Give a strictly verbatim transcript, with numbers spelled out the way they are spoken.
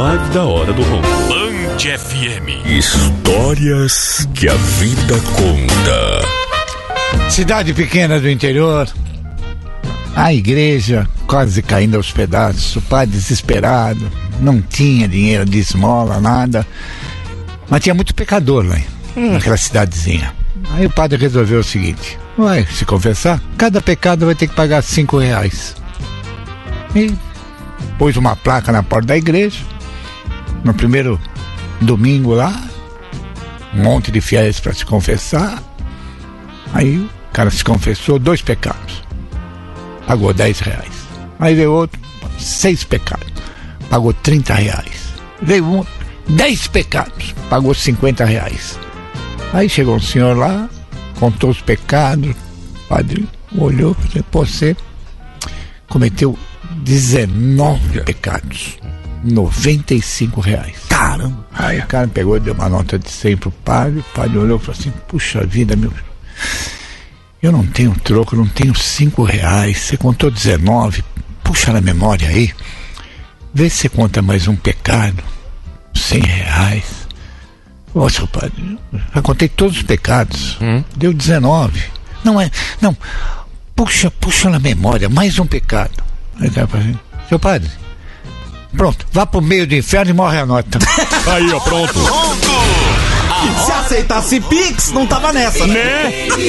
Live da Hora do Ronco. Band F M. Histórias que a vida conta. Cidade pequena do interior. A igreja quase caindo aos pedaços. O pai desesperado. Não tinha dinheiro de esmola, nada. Mas tinha muito pecador lá, hum. naquela cidadezinha. Aí o padre resolveu o seguinte: vai se confessar, cada pecado vai ter que pagar cinco reais. E pôs uma placa na porta da igreja. No primeiro domingo lá, um monte de fiéis para se confessar. Aí o cara se confessou, dois pecados, pagou dez reais. Aí veio outro, seis pecados, pagou trinta reais. Veio um, dez pecados, pagou cinquenta reais. Aí chegou um senhor lá, contou os pecados. O padre olhou e disse: você cometeu dezenove pecados, noventa e cinco reais. Caramba! Aí o cara pegou e deu uma nota de cem pro padre. O padre olhou e falou assim: puxa vida, meu, eu não tenho troco, não tenho cinco reais. Você contou dezenove, puxa na memória aí, vê se você conta mais um pecado, cem reais. Nossa, padre, já contei todos os pecados, hum? Deu dezenove. Não é, não, puxa, puxa na memória, mais um pecado. Aí o cara falou assim: seu padre, pronto, vá pro meio do inferno e morre a nota. Aí, ó, pronto. Se aceitasse Pix, não tava nessa, né?